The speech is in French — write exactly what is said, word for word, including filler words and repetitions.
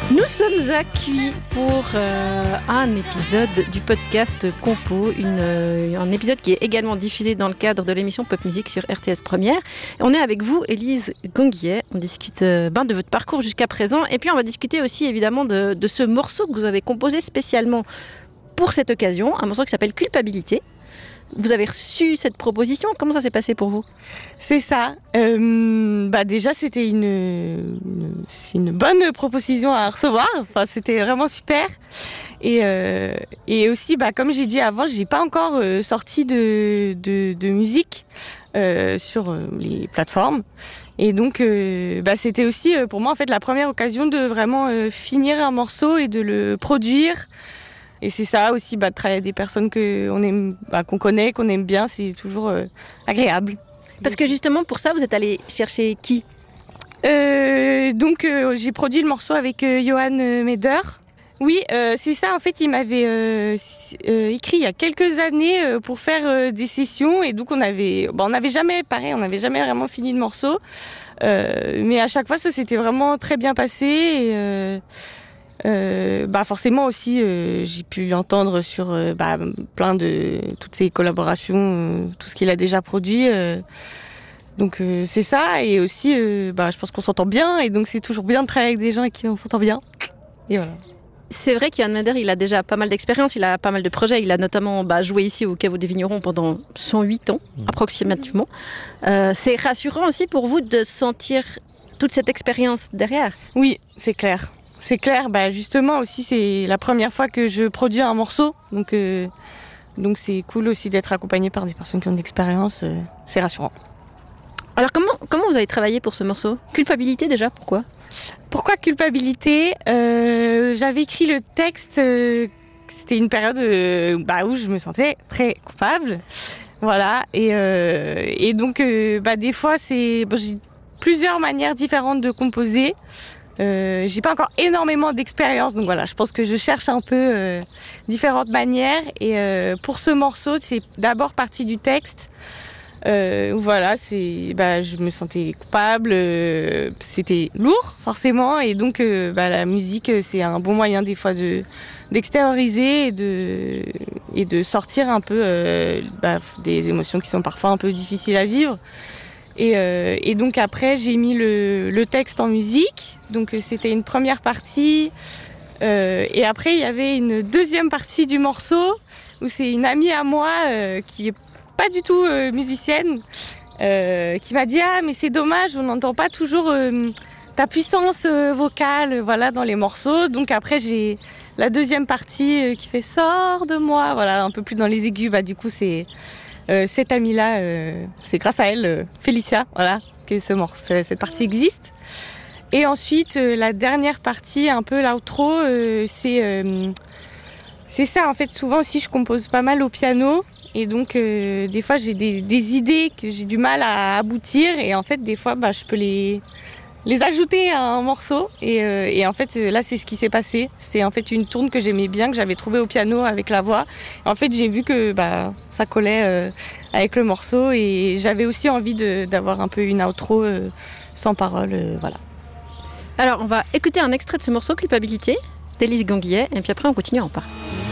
Nous sommes accueillis pour euh, un épisode du podcast Compo, une, euh, un épisode qui est également diffusé dans le cadre de l'émission Pop Musique sur R T S Première. On est avec vous, Élise Ganguillet. On discute euh, ben, de votre parcours jusqu'à présent. Et puis on va discuter aussi évidemment de, de ce morceau que vous avez composé spécialement pour cette occasion, un morceau qui s'appelle Culpabilité. Vous avez reçu cette proposition, comment ça s'est passé pour vous ? C'est ça. Euh, bah déjà, c'était une, une, c'est une bonne proposition à recevoir. Enfin, c'était vraiment super. Et, euh, et aussi, bah, comme j'ai dit avant, j'ai pas encore euh, sorti de, de, de musique euh, sur euh, les plateformes. Et donc, euh, bah, c'était aussi euh, pour moi en fait la première occasion de vraiment euh, finir un morceau et de le produire. Et c'est ça aussi, bah, de travailler avec des personnes que on aime, bah, qu'on connaît, qu'on aime bien, c'est toujours euh, agréable. Parce que justement, pour ça, vous êtes allé chercher qui ? euh, Donc, euh, j'ai produit le morceau avec euh, Johan Meder. Oui, euh, c'est ça, en fait, il m'avait euh, euh, écrit il y a quelques années euh, pour faire euh, des sessions. Et donc, on avait, bah, on n'avait jamais, pareil, on n'avait jamais vraiment fini le morceau. Euh, mais à chaque fois, ça s'était vraiment très bien passé. Et... Euh, Euh, bah forcément aussi euh, j'ai pu l'entendre sur euh, bah, plein de toutes ses collaborations, euh, tout ce qu'il a déjà produit, euh, donc euh, c'est ça. Et aussi euh, bah je pense qu'on s'entend bien, et donc c'est toujours bien de travailler avec des gens avec qui on s'entend bien, et voilà. C'est vrai qu'Johan Meder, il a déjà pas mal d'expérience, il a pas mal de projets. Il a notamment bah, joué ici au Caveau des Vignerons pendant cent huit ans, mmh. approximativement. Euh, c'est rassurant aussi pour vous de sentir toute cette expérience derrière ? Oui, c'est clair. C'est clair, bah justement aussi c'est la première fois que je produis un morceau, donc euh, donc c'est cool aussi d'être accompagné par des personnes qui ont de l'expérience, euh, c'est rassurant. Alors comment comment vous avez travaillé pour ce morceau ? Culpabilité déjà, pourquoi ? Pourquoi culpabilité ? euh, J'avais écrit le texte, euh, c'était une période euh, bah, où je me sentais très coupable, voilà, et euh, et donc euh, bah des fois c'est bon, j'ai plusieurs manières différentes de composer. Euh, j'ai pas encore énormément d'expérience, donc voilà, je pense que je cherche un peu euh, différentes manières. Et euh, pour ce morceau, c'est d'abord parti du texte. Euh, voilà, c'est, bah, je me sentais coupable, euh, c'était lourd forcément, et donc euh, bah, la musique, c'est un bon moyen des fois de d'extérioriser et de et de sortir un peu euh, bah, des émotions qui sont parfois un peu difficiles à vivre. Et, euh, et donc après, j'ai mis le, le texte en musique. Donc c'était une première partie. Euh, et après, il y avait une deuxième partie du morceau où c'est une amie à moi euh, qui est pas du tout euh, musicienne euh, qui m'a dit « Ah, mais c'est dommage, on n'entend pas toujours euh, ta puissance euh, vocale voilà, dans les morceaux. » Donc après, j'ai la deuxième partie euh, qui fait « Sors de moi ». Voilà, un peu plus dans les aigus. Bah, du coup, c'est... Euh, cette amie-là, euh, c'est grâce à elle, euh, Félicia, voilà, que ce morceau, cette partie existe. Et ensuite, euh, la dernière partie, un peu l'outro, euh, c'est euh, c'est ça. En fait, souvent aussi, je compose pas mal au piano, et donc euh, des fois, j'ai des, des idées que j'ai du mal à aboutir, et en fait, des fois, bah, je peux les les ajouter à un morceau. Et, euh, et en fait, là, c'est ce qui s'est passé. C'est en fait une tourne que j'aimais bien, que j'avais trouvée au piano avec la voix. Et en fait, j'ai vu que bah, ça collait euh, avec le morceau, et j'avais aussi envie de, d'avoir un peu une outro euh, sans parole, euh, voilà. Alors, on va écouter un extrait de ce morceau, Culpabilité, d'Élise Ganguillet, et puis après, on continue à en parler.